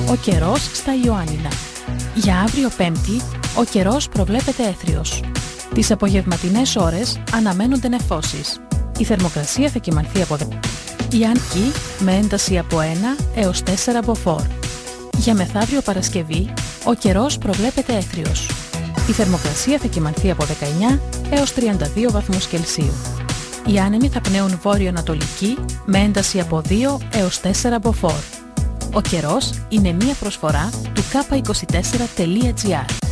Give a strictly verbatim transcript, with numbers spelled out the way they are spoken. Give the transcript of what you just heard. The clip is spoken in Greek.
Ο καιρός στα Ιωάννινα. Για αύριο Πέμπτη, ο καιρός προβλέπεται έθριος. Τις απογευματινές ώρες αναμένονται νεφώσεις. Η θερμοκρασία θα κυμανθεί από δέκα. Η Άνκη με ένταση από ένα έως τέσσερα μποφόρ. Για μεθαύριο Παρασκευή, ο καιρός προβλέπεται έθριος. Η θερμοκρασία θα κυμανθεί από δεκαεννιά έως τριάντα δύο βαθμούς Κελσίου. Οι άνεμοι θα πνέουν βόρειο-ανατολική με ένταση από δύο έως τέσσερα μποφόρ. Ο καιρός είναι μία προσφορά του κάπα είκοσι τέσσερα τελεία τζι άρ.